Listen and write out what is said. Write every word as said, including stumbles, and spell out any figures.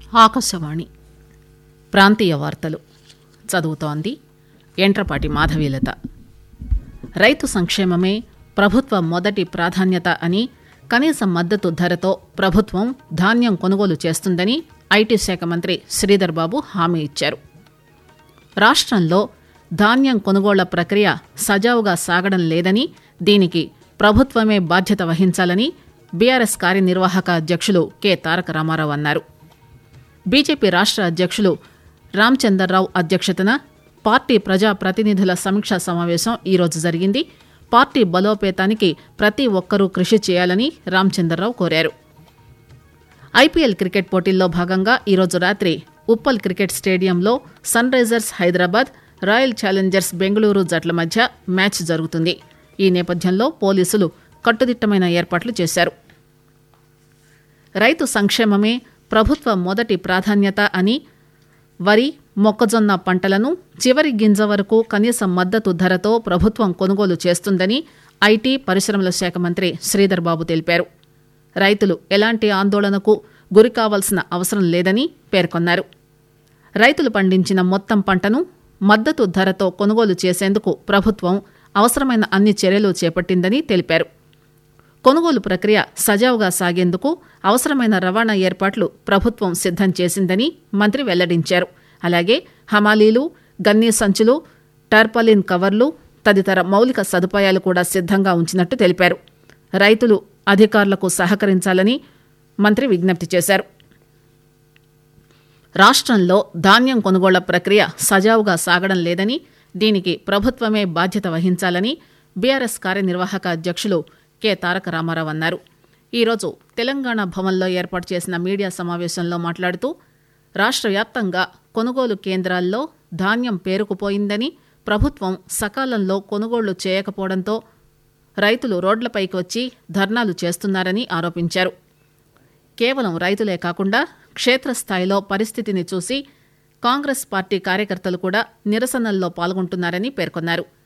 ఆకాశవాణి ప్రాంతీయ వార్తలు చదువుతోంది ఎంట్రపాటి మాధవీలత. రైతు సంక్షేమమే ప్రభుత్వ మొదటి ప్రాధాన్యత అని, కనీస మద్దతు ధరతో ప్రభుత్వం ధాన్యం కొనుగోలు చేస్తుందని ఐటీ శాఖ మంత్రి శ్రీధర్ బాబు హామీ ఇచ్చారు. రాష్ట్రంలో ధాన్యం కొనుగోళ్ల ప్రక్రియ సజావుగా సాగడం లేదని, దీనికి ప్రభుత్వమే బాధ్యత వహించాలని బీఆర్ఎస్ కార్యనిర్వాహక అధ్యక్షులు కె తారక రామారావు అన్నారు. బీజేపీ రాష్ట్ర అధ్యక్షులు రామచందర్రావు అధ్యక్షతన పార్టీ ప్రజా ప్రతినిధుల సమీక్షా సమావేశం ఈరోజు జరిగింది. పార్టీ బలోపేతానికి ప్రతి ఒక్కరూ కృషి చేయాలని రామచందర్రావు కోరారు. ఐపీఎల్ క్రికెట్ పోటీల్లో భాగంగా ఈరోజు రాత్రి ఉప్పల్ క్రికెట్ స్టేడియంలో sun Risers Hyderabad, royal Challengers Bengaluru జట్ల మధ్య మ్యాచ్ జరుగుతుంది. ఈ నేపథ్యంలో పోలీసులు కట్టుదిట్టమైన ఏర్పాట్లు చేశారు. రైతు సంక్షేమమే ప్రభుత్వ మొదటి ప్రాధాన్యత అని, వరి, మొక్కజొన్న పంటలను చివరి గింజ వరకు కనీస మద్దతు ధరతో ప్రభుత్వం కొనుగోలు చేస్తుందని ఐటీ, పరిశ్రమల శాఖ మంత్రి శ్రీధర్ బాబు తెలిపారు. రైతులు ఎలాంటి ఆందోళనకు గురికావాల్సిన అవసరం లేదని పేర్కొన్నారు. రైతులు పండించిన మొత్తం పంటను మద్దతు ధరతో కొనుగోలు చేసేందుకు ప్రభుత్వం అవసరమైన అన్ని చర్యలు చేపట్టిందని తెలిపారు. కొనుగోలు ప్రక్రియ సజావుగా సాగేందుకు అవసరమైన రవాణా ఏర్పాట్లు ప్రభుత్వం సిద్దం చేసిందని మంత్రి వెల్లడించారు. అలాగే హమాలీలు, గన్నీ సంచులు, టార్పాలిన్ కవర్లు తదితర మౌలిక సదుపాయాలు కూడా సిద్దంగా ఉంచినట్టు తెలిపారు. రైతులు అధికారులకు సహకరించాలని మంత్రి విజ్ఞప్తి చేశారు. రాష్ట్రంలో ధాన్యం కొనుగోళ్ల ప్రక్రియ సజావుగా సాగడం లేదని, దీనికి ప్రభుత్వమే బాధ్యత వహించాలని బీఆర్ఎస్ కార్యనిర్వాహక అధ్యక్షులు కె తారక రామారావు అన్నారు. ఈరోజు తెలంగాణ భవన్లో ఏర్పాటు చేసిన మీడియా సమావేశంలో మాట్లాడుతూ, రాష్ట్ర వ్యాప్తంగా కొనుగోలు కేంద్రాల్లో ధాన్యం పేరుకుపోయిందని, ప్రభుత్వం సకాలంలో కొనుగోళ్లు చేయకపోవడంతో రైతులు రోడ్లపైకి వచ్చి ధర్నాలు చేస్తున్నారని ఆరోపించారు. కేవలం రైతులే కాకుండా క్షేత్రస్థాయిలో పరిస్థితిని చూసి కాంగ్రెస్ పార్టీ కార్యకర్తలు కూడా నిరసనల్లో పాల్గొంటున్నారని పేర్కొన్నారు.